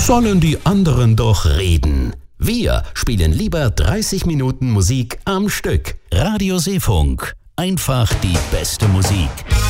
Sollen die anderen doch reden. Wir spielen lieber 30 Minuten Musik am Stück. Radio Seefunk. Einfach die beste Musik.